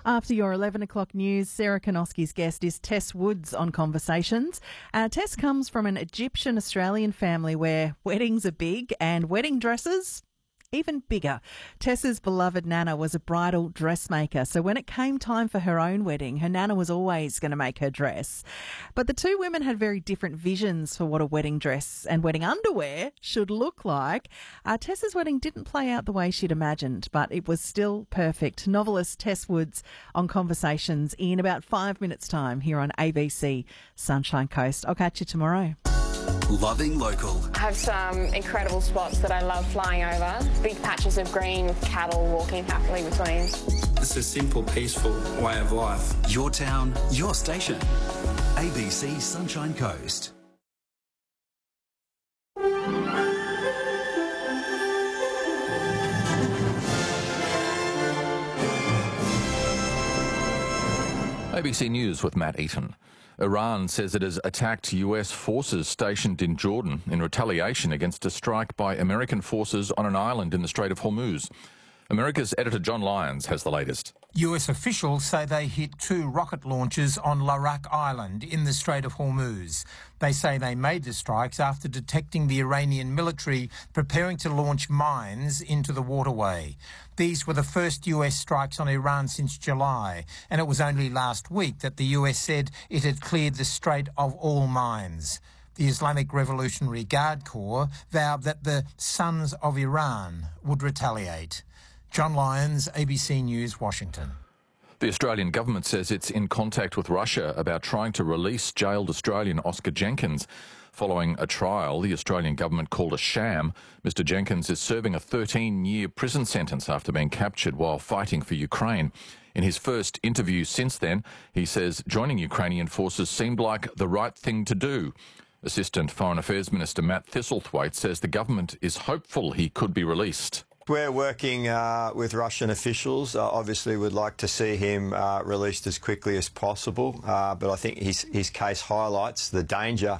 After your 11 o'clock news, Sarah Konoski's guest is Tess Woods on Conversations. Tess comes from an Egyptian-Australian family where weddings are big and wedding dresses even bigger. Tess's beloved Nana was a bridal dressmaker, so when it came time for her own wedding, her Nana was always going to make her dress. But the two women had very different visions for what a wedding dress and wedding underwear should look like. Tess's wedding didn't play out the way she'd imagined, but it was still perfect. Novelist Tess Woods on Conversations in about 5 minutes' time here on ABC Sunshine Coast. I'll catch you tomorrow. Loving local. I have some incredible spots that I love flying over. Big patches of green with cattle walking happily between. It's a simple, peaceful way of life. Your town, your station. ABC Sunshine Coast. ABC News with Matt Eaton. Iran says it has attacked US forces stationed in Jordan in retaliation against a strike by American forces on an island in the Strait of Hormuz. America's editor John Lyons has the latest. US officials say they hit 2 rocket launches on Larak Island in the Strait of Hormuz. They say they made the strikes after detecting the Iranian military preparing to launch mines into the waterway. These were the first US strikes on Iran since July, and it was only last week that the US said it had cleared the strait of all mines. The Islamic Revolutionary Guard Corps vowed that the Sons of Iran would retaliate. John Lyons, ABC News, Washington. The Australian government says it's in contact with Russia about trying to release jailed Australian Oscar Jenkins. Following a trial the Australian government called a sham, Mr Jenkins is serving a 13-year prison sentence after being captured while fighting for Ukraine. In his first interview since then, he says joining Ukrainian forces seemed like the right thing to do. Assistant Foreign Affairs Minister Matt Thistlethwaite says the government is hopeful he could be released. We're working with Russian officials. Obviously, we'd like to see him released as quickly as possible. But I think his case highlights the danger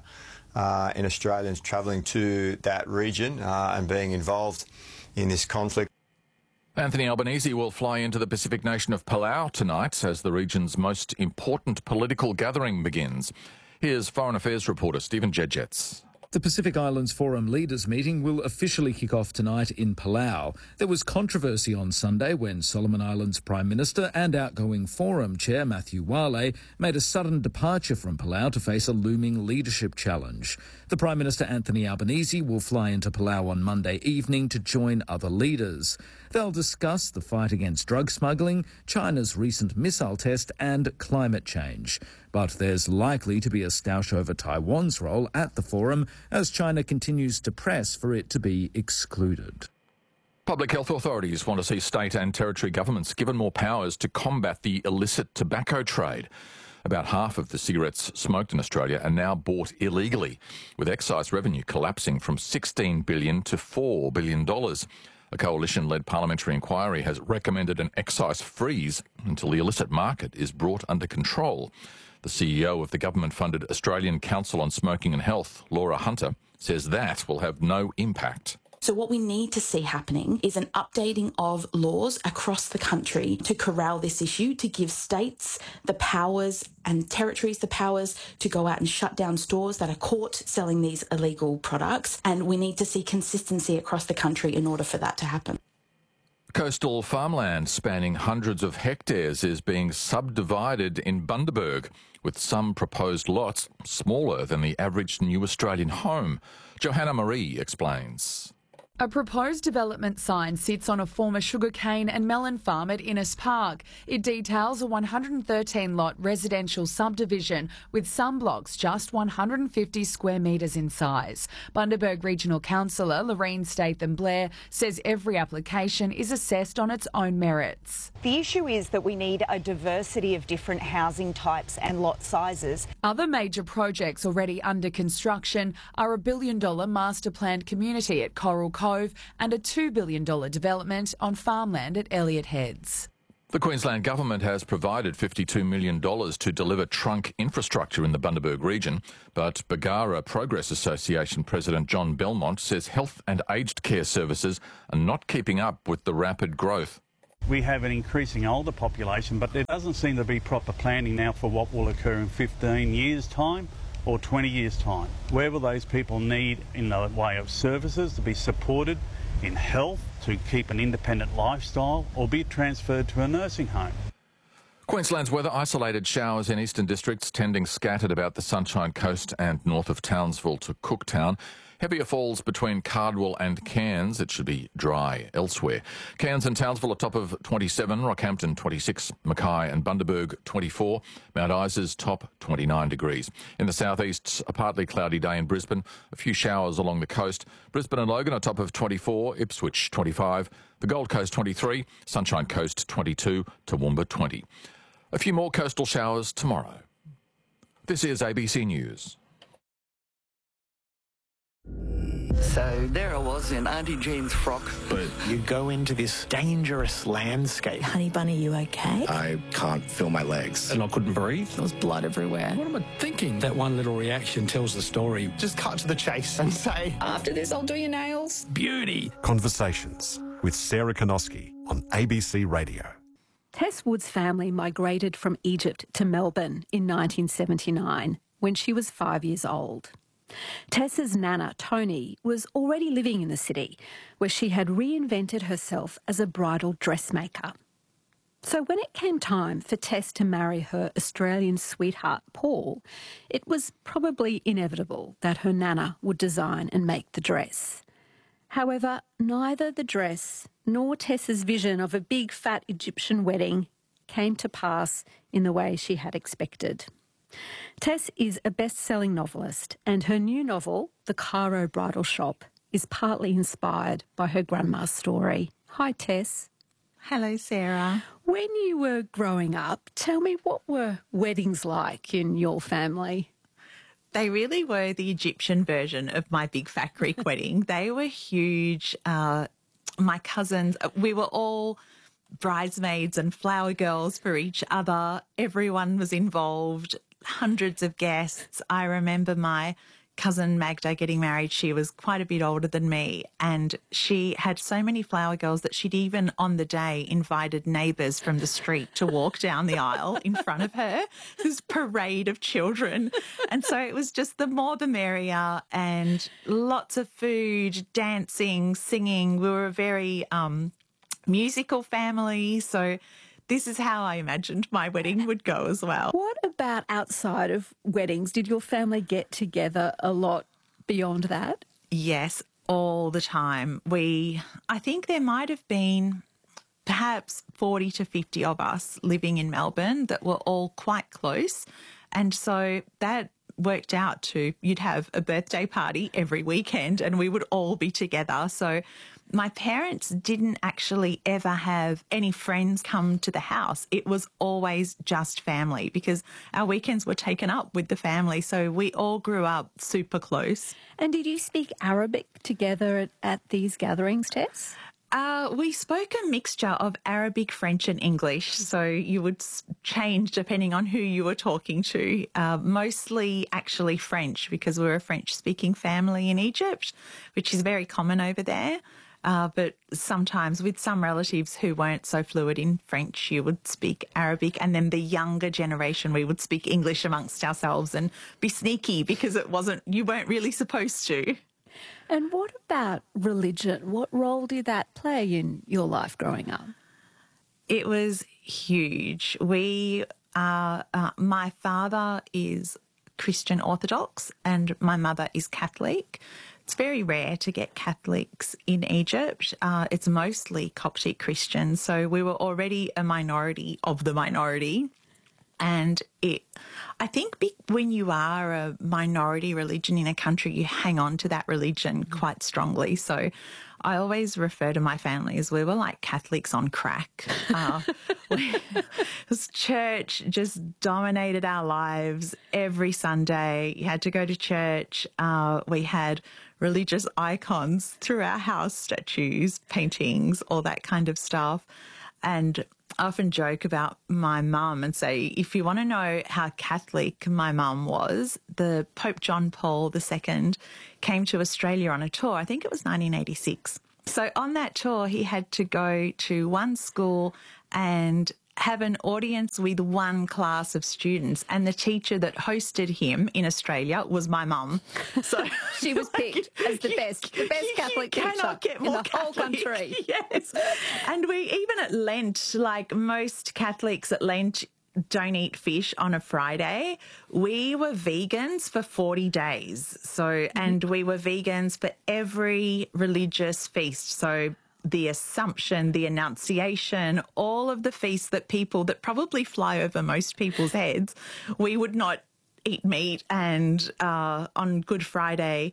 in Australians travelling to that region and being involved in this conflict. Anthony Albanese will fly into the Pacific nation of Palau tonight as the region's most important political gathering begins. Here's Foreign Affairs reporter Stephen Jedjets. The Pacific Islands Forum Leaders Meeting will officially kick off tonight in Palau. There was controversy on Sunday when Solomon Islands Prime Minister and outgoing Forum Chair Matthew Wale made a sudden departure from Palau to face a looming leadership challenge. The Prime Minister Anthony Albanese will fly into Palau on Monday evening to join other leaders. They'll discuss the fight against drug smuggling, China's recent missile test and climate change. But there's likely to be a stoush over Taiwan's role at the forum as China continues to press for it to be excluded. Public health authorities want to see state and territory governments given more powers to combat the illicit tobacco trade. About half of the cigarettes smoked in Australia are now bought illegally, with excise revenue collapsing from $16 billion to $4 billion. A coalition-led parliamentary inquiry has recommended an excise freeze until the illicit market is brought under control. The CEO of the government-funded Australian Council on Smoking and Health, Laura Hunter, says that will have no impact. So what we need to see happening is an updating of laws across the country to corral this issue, to give states the powers and territories the powers to go out and shut down stores that are caught selling these illegal products. And we need to see consistency across the country in order for that to happen. Coastal farmland spanning hundreds of hectares is being subdivided in Bundaberg, with some proposed lots smaller than the average new Australian home. Johanna Marie explains. A proposed development sign sits on a former sugarcane and melon farm at Innes Park. It details a 113-lot residential subdivision with some blocks just 150 square metres in size. Bundaberg Regional Councillor Lorraine Statham-Blair says every application is assessed on its own merits. The issue is that we need a diversity of different housing types and lot sizes. Other major projects already under construction are a $1 billion master planned community at Coral Cove and a $2 billion development on farmland at Elliott Heads. The Queensland Government has provided $52 million to deliver trunk infrastructure in the Bundaberg region, but Bargara Progress Association President John Belmont says health and aged care services are not keeping up with the rapid growth. We have an increasing older population, but there doesn't seem to be proper planning now for what will occur in 15 years' time or 20 years' time. Where will those people need in the way of services to be supported in health, to keep an independent lifestyle, or be transferred to a nursing home? Queensland's weather: isolated showers in eastern districts, tending scattered about the Sunshine Coast and north of Townsville to Cooktown. Heavier falls between Cardwell and Cairns. It should be dry elsewhere. Cairns and Townsville are top of 27, Rockhampton 26, Mackay and Bundaberg 24, Mount Isa's top 29 degrees. In the southeast, a partly cloudy day in Brisbane, a few showers along the coast. Brisbane and Logan are top of 24, Ipswich 25, the Gold Coast 23, Sunshine Coast 22, Toowoomba 20. A few more coastal showers tomorrow. This is ABC News. So there I was in Auntie Jean's frock. But you go into this dangerous landscape. Honey Bunny, you okay? I can't feel my legs. And I couldn't breathe. There was blood everywhere. What am I thinking? That one little reaction tells the story. Just cut to the chase and say, after this, I'll do your nails. Beauty. Conversations with Sarah Konoski on ABC Radio. Tess Wood's family migrated from Egypt to Melbourne in 1979 when she was 5 years old. Tess's nana, Toni, was already living in the city, where she had reinvented herself as a bridal dressmaker. So when it came time for Tess to marry her Australian sweetheart, Paul, it was probably inevitable that her nana would design and make the dress. However, neither the dress nor Tess's vision of a big fat Egyptian wedding came to pass in the way she had expected. Tess is a best-selling novelist, and her new novel, The Cairo Bridal Shop, is partly inspired by her grandma's story. Hi, Tess. Hello, Sarah. When you were growing up, tell me, what were weddings like in your family? They really were the Egyptian version of my Big Fat Greek wedding. They were huge. My cousins, we were all bridesmaids and flower girls for each other. Everyone was involved. Hundreds of guests. I remember my cousin Magda getting married. She was quite a bit older than me, and she had so many flower girls that she'd even on the day invited neighbours from the street to walk down the aisle in front of her. This parade of children. And so it was just the more the merrier, and lots of food, dancing, singing. We were a very musical family, so this is how I imagined my wedding would go as well. What about outside of weddings? Did your family get together a lot beyond that? Yes, all the time. I think there might have been perhaps 40 to 50 of us living in Melbourne that were all quite close. And so that worked out to, you'd have a birthday party every weekend and we would all be together. So my parents didn't actually ever have any friends come to the house. It was always just family because our weekends were taken up with the family. So we all grew up super close. And did you speak Arabic together at these gatherings, Tess? We spoke a mixture of Arabic, French and English, so you would change depending on who you were talking to. Mostly actually French because we're a French-speaking family in Egypt, which is very common over there. But sometimes with some relatives who weren't so fluid in French, you would speak Arabic, and then the younger generation, we would speak English amongst ourselves and be sneaky because you weren't really supposed to. And what about religion? What role did that play in your life growing up? It was huge. My father is Christian Orthodox and my mother is Catholic. It's very rare to get Catholics in Egypt. It's mostly Coptic Christians, so we were already a minority of the minority. And I think when you are a minority religion in a country, you hang on to that religion quite strongly. So I always refer to my family as we were like Catholics on crack. Church just dominated our lives every Sunday. You had to go to church. We had religious icons through our house, statues, paintings, all that kind of stuff. And I often joke about my mum and say, if you want to know how Catholic my mum was, the Pope John Paul II came to Australia on a tour. I think it was 1986. So on that tour, he had to go to one school and have an audience with one class of students, and the teacher that hosted him in Australia was my mum. So she was picked as the best Catholic teacher in the whole country. Yes. And we, even at Lent, like most Catholics at Lent don't eat fish on a Friday, we were vegans for 40 days. So, and we were vegans for every religious feast. So the Assumption, the Annunciation, all of the feasts that probably fly over most people's heads, we would not eat meat. And on Good Friday,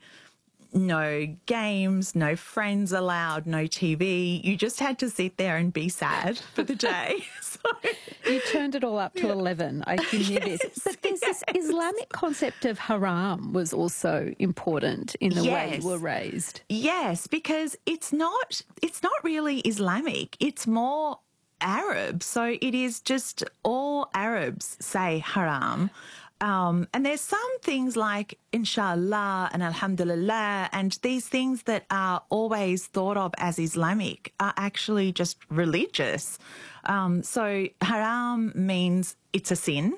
no games, no friends allowed, no TV. You just had to sit there and be sad for the day. So, you turned it all up to 11. I can hear this. But there's this Islamic concept of haram was also important in the way you were raised. Yes, because it's not really Islamic. It's more Arab. So it is just all Arabs say haram. And there's some things like inshallah and alhamdulillah, and these things that are always thought of as Islamic are actually just religious. So haram means it's a sin,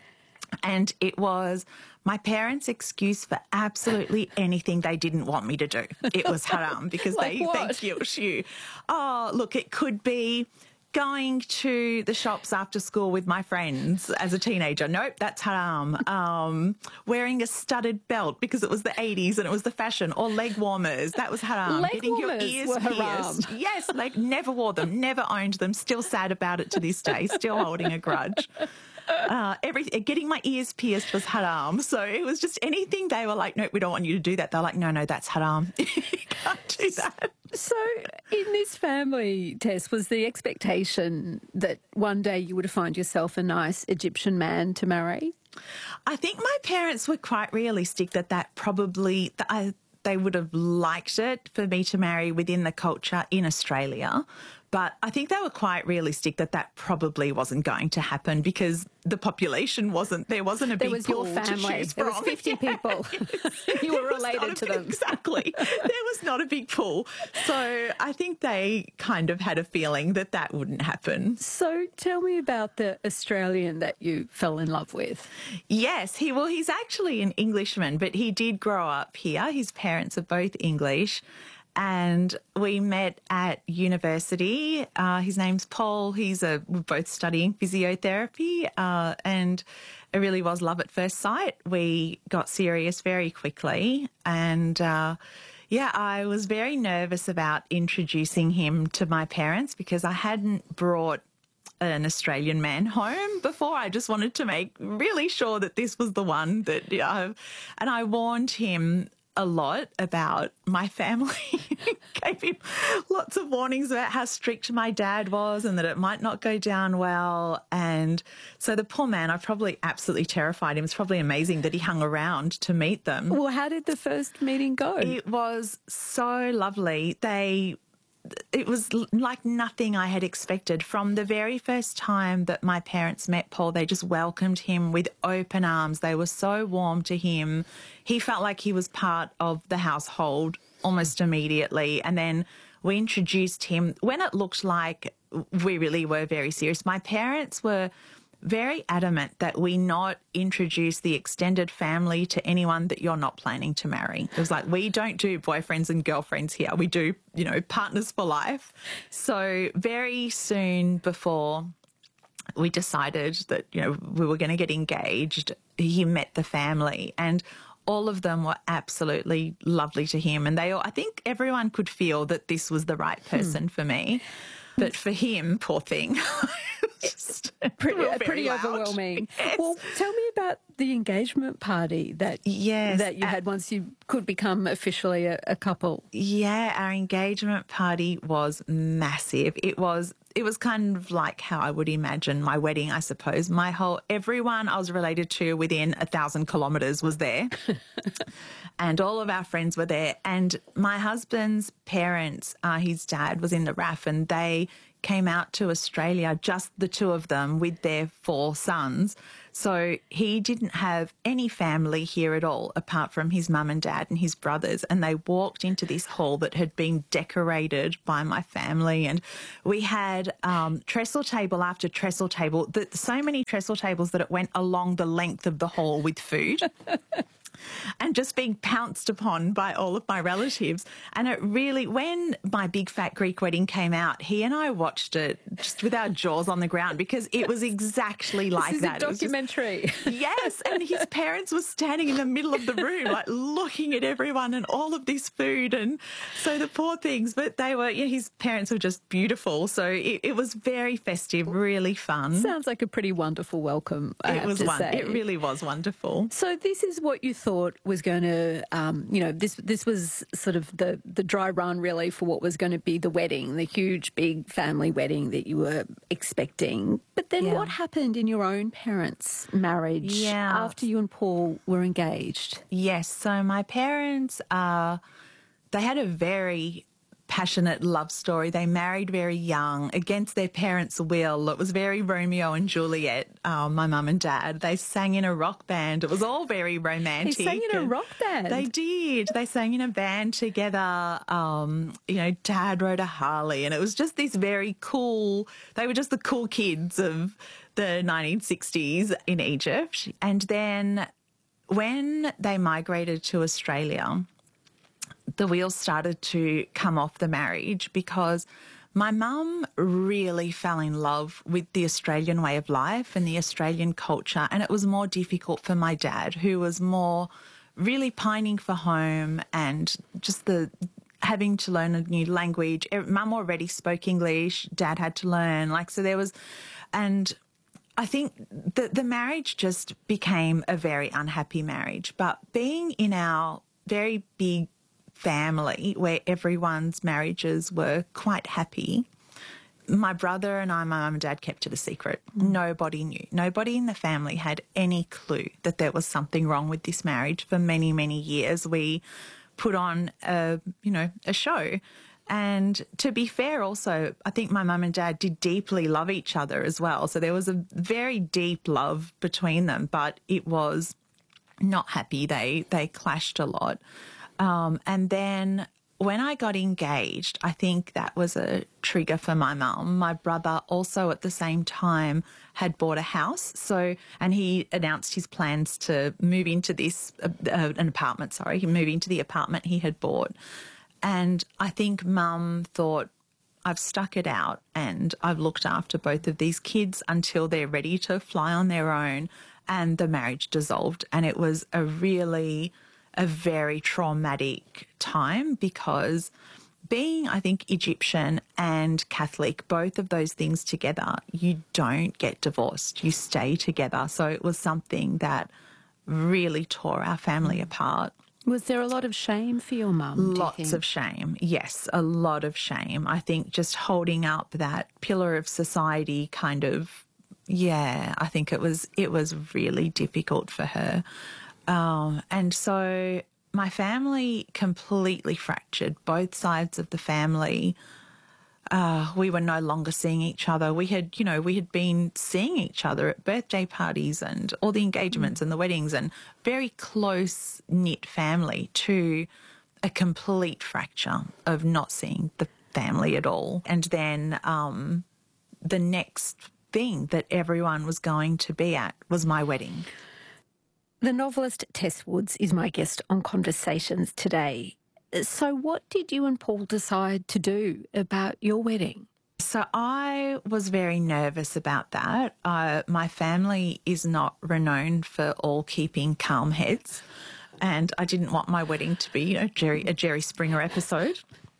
and it was my parents' excuse for absolutely anything they didn't want me to do. It was haram because they guilt you. Oh, look, it could be going to the shops after school with my friends as a teenager. Nope, that's haram. Wearing a studded belt because it was the 80s and it was the fashion, or leg warmers. That was haram. Getting your ears were pierced. Haram. Yes, never wore them, never owned them. Still sad about it to this day. Still holding a grudge. Getting my ears pierced was haram. So it was just anything they were like, no, we don't want you to do that. They're like, no, that's haram. You can't do that. So in this family, Tess, was the expectation that one day you would find yourself a nice Egyptian man to marry? I think my parents were quite realistic that probably they would have liked it for me to marry within the culture in Australia. But I think they were quite realistic that probably wasn't going to happen because the population there wasn't a big pool. There was your family. There was 50 people. You were related to them. Exactly. There was not a big pool. So I think they kind of had a feeling that wouldn't happen. So tell me about the Australian that you fell in love with. Yes. He's actually an Englishman, but he did grow up here. His parents are both English. And we met at university. His name's Paul. We're both studying physiotherapy, and it really was love at first sight. We got serious very quickly, and I was very nervous about introducing him to my parents because I hadn't brought an Australian man home before. I just wanted to make really sure that this was the one and I warned him a lot about my family. Gave him lots of warnings about how strict my dad was and that it might not go down well. And so the poor man, I probably absolutely terrified him. It's probably amazing that he hung around to meet them. Well, how did the first meeting go? It was so lovely. It was like nothing I had expected. From the very first time that my parents met Paul, they just welcomed him with open arms. They were so warm to him. He felt like he was part of the household almost immediately. And then we introduced him when it looked like we really were very serious. My parents were very adamant that we not introduce the extended family to anyone that you're not planning to marry. It was like, we don't do boyfriends and girlfriends here. We do, partners for life. So very soon before we decided that, we were going to get engaged, he met the family, and all of them were absolutely lovely to him. And I think everyone could feel that this was the right person for me. But for him, poor thing, just pretty overwhelming. Yes. Well, tell me about the engagement party that you had once you could become officially a couple. Yeah, our engagement party was massive. It was kind of like how I would imagine my wedding, I suppose. Everyone I was related to within 1,000 kilometres was there. And all of our friends were there. And my husband's parents, his dad was in the RAF, and they came out to Australia, just the two of them with their 4 sons. So he didn't have any family here at all, apart from his mum and dad and his brothers. And they walked into this hall that had been decorated by my family. And we had trestle table after trestle table, so many trestle tables that it went along the length of the hall with food. And just being pounced upon by all of my relatives. And it really, when my Big Fat Greek Wedding came out, he and I watched it just with our jaws on the ground because it was exactly like that. This is a documentary. Yes, and his parents were standing in the middle of the room, like looking at everyone and all of this food. And so the poor things, but they were, his parents were just beautiful. So it was very festive, really fun. Sounds like a pretty wonderful welcome, I have to say. It really was wonderful. So this is what you thought was going to, this was sort of the dry run really for what was going to be the wedding, the huge big family wedding that you were expecting. But then what happened in your own parents' marriage after you and Paul were engaged? Yes, so my parents, they had a very passionate love story. They married very young against their parents' will. It was very Romeo and Juliet, my mum and dad. They sang in a rock band. It was all very romantic. They sang in a rock band? They did. They sang in a band together. Dad rode a Harley and it was just these very cool, they were just the cool kids of the 1960s in Egypt. And then when they migrated to Australia, the wheels started to come off the marriage because my mum really fell in love with the Australian way of life and the Australian culture, and it was more difficult for my dad, who was more really pining for home and just having to learn a new language. Mum already spoke English, Dad had to learn. And I think the marriage just became a very unhappy marriage. But being in our very big family where everyone's marriages were quite happy, my brother and I, my mum and dad kept it a secret. Nobody knew. Nobody in the family had any clue that there was something wrong with this marriage. For many, many years, we put on a show. And to be fair also, I think my mum and dad did deeply love each other as well. So there was a very deep love between them, but it was not happy. They clashed a lot. And then when I got engaged, I think that was a trigger for my mum. My brother also at the same time had bought a house. And he announced his plans to move into an apartment, move into the apartment he had bought. And I think Mum thought, I've stuck it out and I've looked after both of these kids until they're ready to fly on their own. And the marriage dissolved. And it was a very traumatic time because being, I think, Egyptian and Catholic, both of those things together, you don't get divorced. You stay together. So it was something that really tore our family apart. Was there a lot of shame for your mum? Lots of shame, yes, a lot of shame. I think just holding up that pillar of society kind of, I think it was really difficult for her. And so my family completely fractured, both sides of the family. We were no longer seeing each other. We had been seeing each other at birthday parties and all the engagements and the weddings, and very close-knit family, to a complete fracture of not seeing the family at all. And then the next thing that everyone was going to be at was my wedding. The novelist Tess Woods is my guest on Conversations today. So what did you and Paul decide to do about your wedding? So I was very nervous about that. My family is not renowned for all keeping calm heads, and I didn't want my wedding to be a Jerry Springer episode.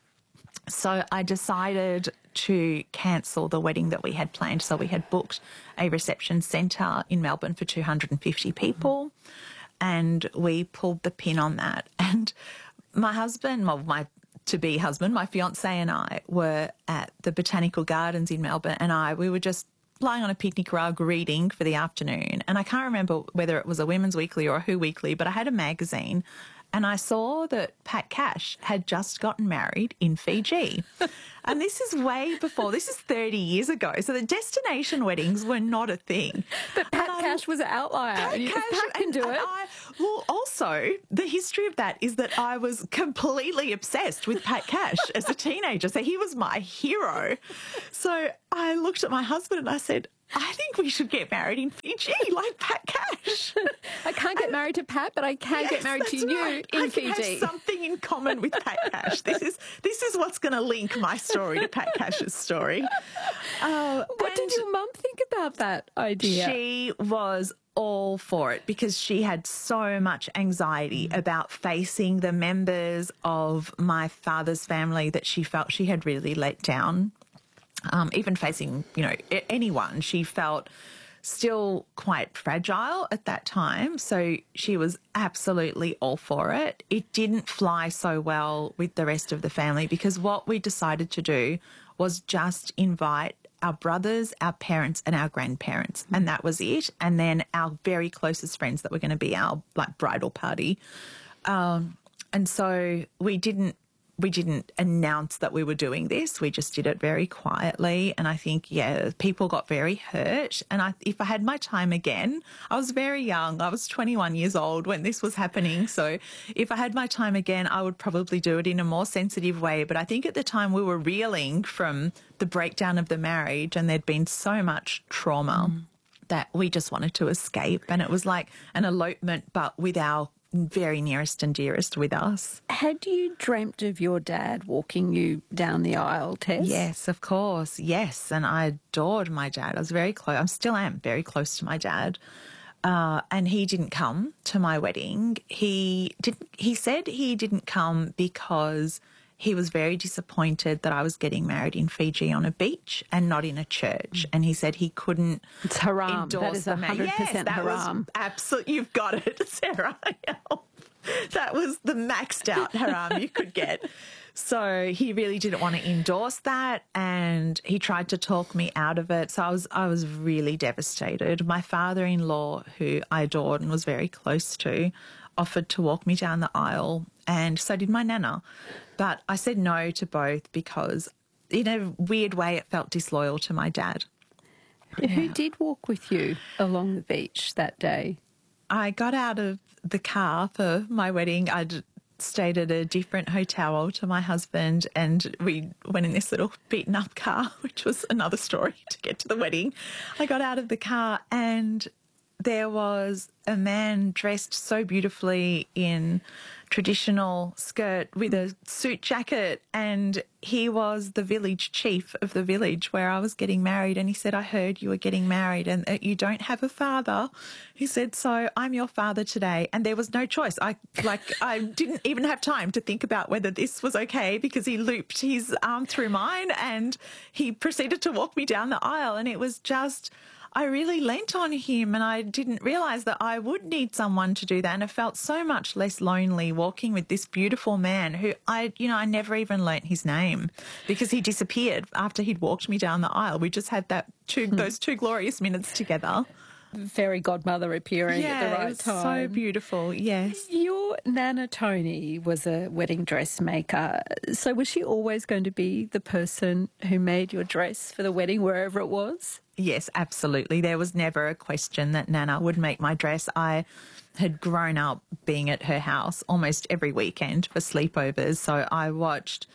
So I decided to cancel the wedding that we had planned. So we had booked a reception centre in Melbourne for 250 people, and we pulled the pin on that. And my husband, my to-be husband, my fiancé and I were at the Botanical Gardens in Melbourne, and we were just lying on a picnic rug reading for the afternoon. And I can't remember whether it was a Women's Weekly or a Who Weekly, but I had a magazine, and I saw that Pat Cash had just gotten married in Fiji. And this is way before, this is 30 years ago. So the destination weddings were not a thing. But Pat Cash was an outlier. Pat can do it. Well, also, the history of that is that I was completely obsessed with Pat Cash as a teenager. So he was my hero. So I looked at my husband and I said, I think we should get married in Fiji, like Pat Cash. I can't get married to Pat, but I can get married to you in Fiji. I have something in common with Pat Cash. This is what's going to link my story to Pat Cash's story. What did your mum think about that idea? She was all for it because she had so much anxiety about facing the members of my father's family that she felt she had really let down. Even facing, anyone, she felt still quite fragile at that time. So she was absolutely all for it. It didn't fly so well with the rest of the family because what we decided to do was just invite our brothers, our parents and our grandparents. And that was it. And then our very closest friends that were going to be our bridal party. And so we didn't announce that we were doing this. We just did it very quietly. And I think, people got very hurt. And if I had my time again, I was very young. I was 21 years old when this was happening. So if I had my time again, I would probably do it in a more sensitive way. But I think at the time we were reeling from the breakdown of the marriage and there'd been so much trauma that we just wanted to escape. And it was like an elopement, but with our very nearest and dearest with us. Had you dreamt of your dad walking you down the aisle, Tess? Yes, of course. Yes. And I adored my dad. I was very close. I still am very close to my dad. And he didn't come to my wedding. He said he didn't come because he was very disappointed that I was getting married in Fiji on a beach and not in a church. And he said he couldn't It's haram. endorse That is 100% that haram. Absolutely, you've got it, Sarah. That was the maxed out haram you could get. So he really didn't want to endorse that and he tried to talk me out of it. So I was really devastated. My father-in-law, who I adored and was very close to, offered to walk me down the aisle and so did my nana. But I said no to both because in a weird way it felt disloyal to my dad. Who did walk with you along the beach that day? I got out of the car for my wedding. I'd stayed at a different hotel to my husband and we went in this little beaten up car, which was another story to get to the wedding. I got out of the car and there was a man dressed so beautifully in traditional skirt with a suit jacket and he was the village chief of the village where I was getting married and he said, I heard you were getting married and that you don't have a father. He said, so I'm your father today. And there was no choice. I didn't even have time to think about whether this was okay because he looped his arm through mine and he proceeded to walk me down the aisle and it was just... I really leant on him and I didn't realise that I would need someone to do that and I felt so much less lonely walking with this beautiful man who I never even learnt his name because he disappeared after he'd walked me down the aisle. We just had those two glorious minutes together. Fairy godmother appearing at the right time. So beautiful, yes. Your Nana Tony was a wedding dressmaker. So was she always going to be the person who made your dress for the wedding wherever it was? Yes, absolutely. There was never a question that Nana would make my dress. I had grown up being at her house almost every weekend for sleepovers, so I watched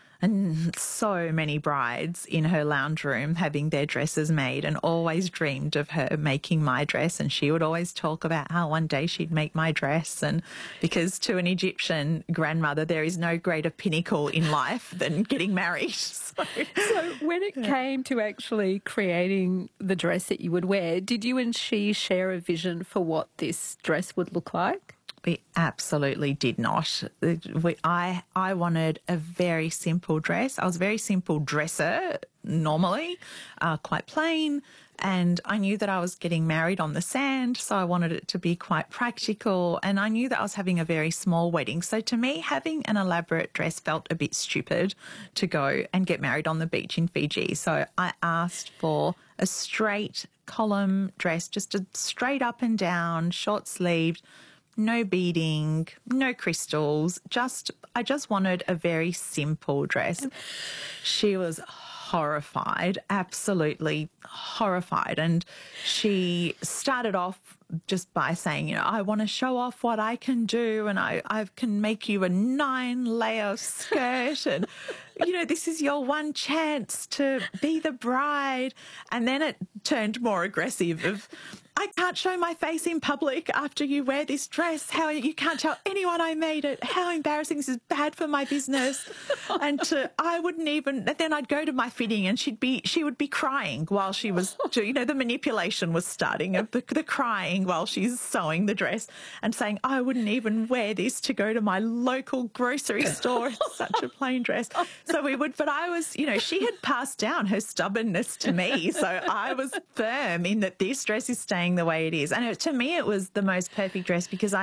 so many brides in her lounge room having their dresses made and always dreamed of her making my dress. And she would always talk about how one day she'd make my dress. And because to an Egyptian grandmother, there is no greater pinnacle in life than getting married. So when it came to actually creating the dress that you would wear, did you and she share a vision for what this dress would look like? We absolutely did not. I wanted a very simple dress. I was a very simple dresser normally, quite plain, and I knew that I was getting married on the sand, so I wanted it to be quite practical, and I knew that I was having a very small wedding. So to me, having an elaborate dress felt a bit stupid to go and get married on the beach in Fiji. So I asked for a straight column dress, just a straight up and down, short-sleeved, no beading, no crystals. I just wanted a very simple dress. She was horrified, absolutely horrified. And she started off just by saying, you know, I want to show off what I can do, and I can make you a 9-layer skirt, and, you know, this is your one chance to be the bride. And then it turned more aggressive of, I can't show my face in public after you wear this dress. How you can't tell anyone I made it. How embarrassing. This is bad for my business. And I wouldn't even, then I'd go to my fitting and she would be crying while she was, you know, the manipulation was starting of the crying while she's sewing the dress and saying, I wouldn't even wear this to go to my local grocery store. It's such a plain dress. So we would, but I was, you know, she had passed down her stubbornness to me. So I was firm in that this dress is staying the way it is. And to me, it was the most perfect dress because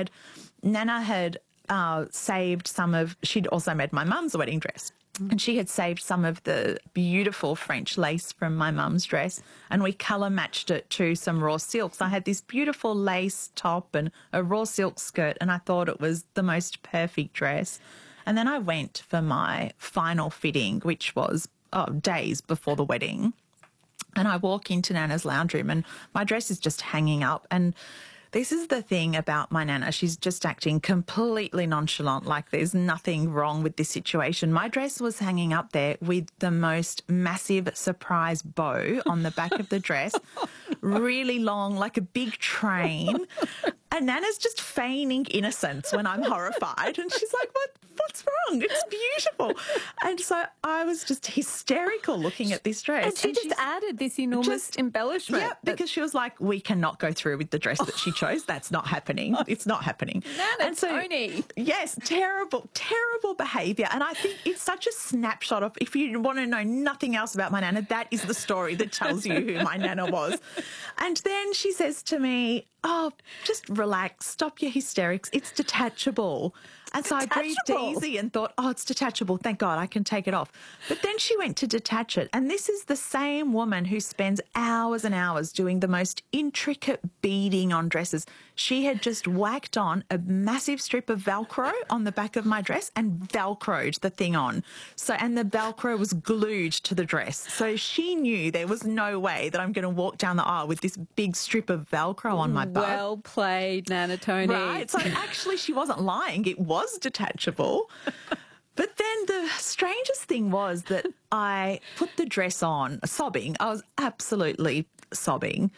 Nana had saved she'd also made my mum's wedding dress. And she had saved some of the beautiful French lace from my mum's dress, and we colour matched it to some raw silks. I had this beautiful lace top and a raw silk skirt, and I thought it was the most perfect dress. And then I went for my final fitting, which was days before the wedding. And I walk into Nana's lounge room and my dress is just hanging up. And this is the thing about my Nana. She's just acting completely nonchalant, like there's nothing wrong with this situation. My dress was hanging up there with the most massive surprise bow on the back of the dress, really long, like a big train. And Nana's just feigning innocence when I'm horrified. And she's like, what's wrong? It's beautiful. And so I was just hysterical looking at this dress. And she just added this enormous embellishment. Yeah, because she was like, we cannot go through with the dress that she chose. That's not happening. It's not happening. Nana, and so, Tony. Yes, terrible behaviour. And I think it's such a snapshot of, if you want to know nothing else about my Nana, that is the story that tells you who my Nana was. And then she says to me, oh, just relax, stop your hysterics. It's detachable. And so I breathed easy and thought, oh, it's detachable. Thank God I can take it off. But then she went to detach it. And this is the same woman who spends hours and hours doing the most intricate beading on dresses. She had just whacked on a massive strip of Velcro on the back of my dress and Velcroed the thing on. And the Velcro was glued to the dress. So she knew there was no way that I'm going to walk down the aisle with this big strip of Velcro on my butt. Well played, Nana Tony. Right. So actually she wasn't lying. It was detachable. But then the strangest thing was that I put the dress on, sobbing. I was absolutely sobbing,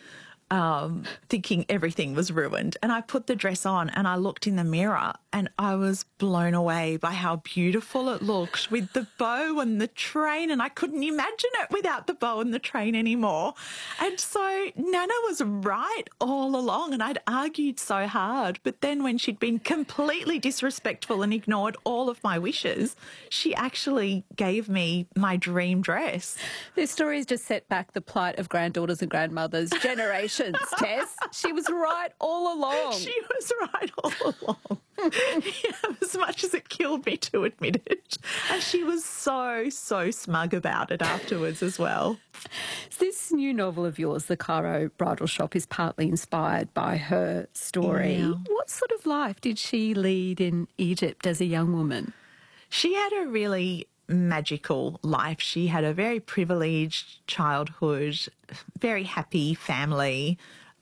thinking everything was ruined. And I put the dress on and I looked in the mirror and I was blown away by how beautiful it looked with the bow and the train, and I couldn't imagine it without the bow and the train anymore. And so Nana was right all along, and I'd argued so hard. But then when she'd been completely disrespectful and ignored all of my wishes, she actually gave me my dream dress. This story has just set back the plight of granddaughters and grandmothers generations, Tess. She was right all along. She was right all along. Yeah, as much as it killed me to admit it. And she was so smug about it afterwards as well. This new novel of yours, The Cairo Bridal Shop, is partly inspired by her story. Yeah. What sort of life did she lead in Egypt as a young woman? She had a really magical life. She had a very privileged childhood, very happy family,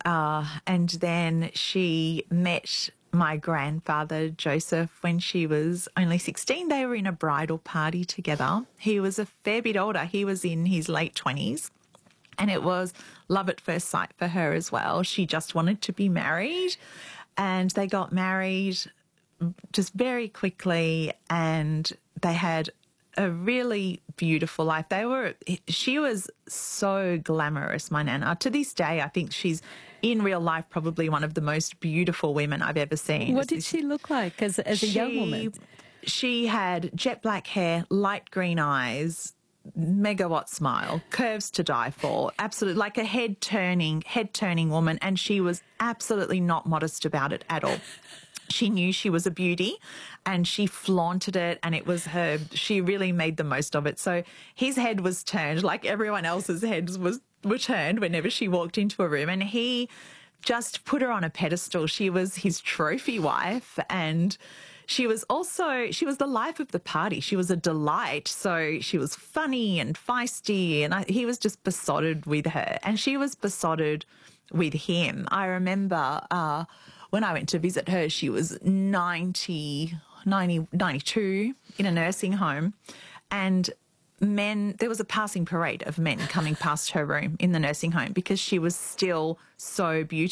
and then she met my grandfather, Joseph, when she was only 16. They were in a bridal party together. He was a fair bit older. He was in his late 20s. And it was love at first sight for her as well. She just wanted to be married. And they got married just very quickly, and they had a really beautiful life. She was so glamorous, my Nana. To this day, I think she's in real life probably one of the most beautiful women I've ever seen. What did she look like as a young woman? She had jet black hair, light green eyes, megawatt smile, curves to die for, absolutely like a head turning woman, and she was absolutely not modest about it at all. She knew she was a beauty and she flaunted it, and it was she really made the most of it. So his head was turned like everyone else's heads were turned whenever she walked into a room, and he just put her on a pedestal. She was his trophy wife, and she was the life of the party. She was a delight. So she was funny and feisty, and he was just besotted with her, and she was besotted with him. I remember when I went to visit her, she was 92 in a nursing home, and there was a passing parade of men coming past her room in the nursing home because she was still so beautiful.